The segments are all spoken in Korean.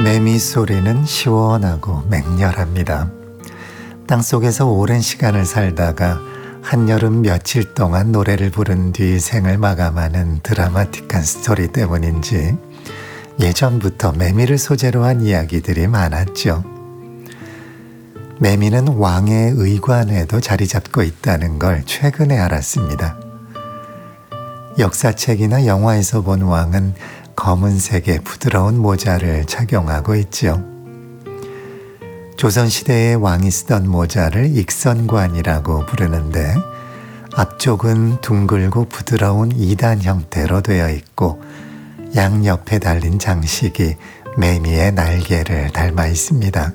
매미 소리는 시원하고 맹렬합니다. 땅속에서 오랜 시간을 살다가 한여름 며칠 동안 노래를 부른 뒤 생을 마감하는 드라마틱한 스토리 때문인지 예전부터 매미를 소재로 한 이야기들이 많았죠. 매미는 왕의 의관에도 자리 잡고 있다는 걸 최근에 알았습니다. 역사책이나 영화에서 본 왕은 검은색의 부드러운 모자를 착용하고 있죠. 조선시대의 왕이 쓰던 모자를 익선관이라고 부르는데 앞쪽은 둥글고 부드러운 2단 형태로 되어 있고 양옆에 달린 장식이 매미의 날개를 닮아 있습니다.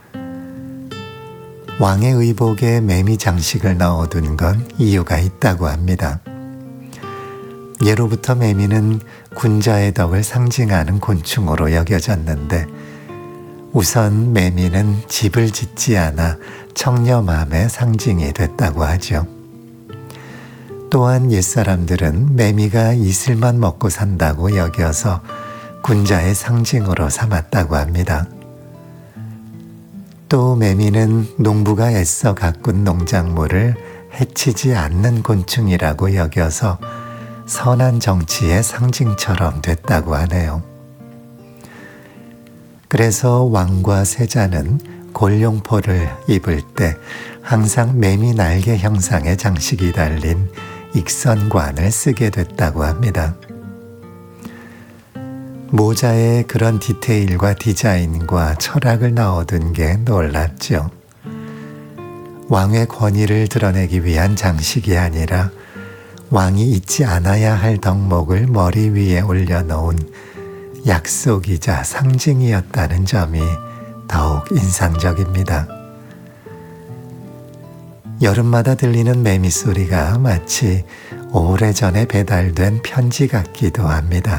왕의 의복에 매미 장식을 넣어둔 건 이유가 있다고 합니다. 예로부터 매미는 군자의 덕을 상징하는 곤충으로 여겨졌는데 우선 매미는 집을 짓지 않아 청렴함의 상징이 됐다고 하죠. 또한 옛사람들은 매미가 이슬만 먹고 산다고 여겨서 군자의 상징으로 삼았다고 합니다. 또 매미는 농부가 애써 가꾼 농작물을 해치지 않는 곤충이라고 여겨서 선한 정치의 상징처럼 됐다고 하네요. 그래서 왕과 세자는 골룡포를 입을 때 항상 매미 날개 형상의 장식이 달린 익선관을 쓰게 됐다고 합니다. 모자에 그런 디테일과 디자인과 철학을 넣어둔 게 놀랍죠. 왕의 권위를 드러내기 위한 장식이 아니라 왕이 잊지 않아야 할 덕목을 머리 위에 올려놓은 약속이자 상징이었다는 점이 더욱 인상적입니다. 여름마다 들리는 매미 소리가 마치 오래전에 배달된 편지 같기도 합니다.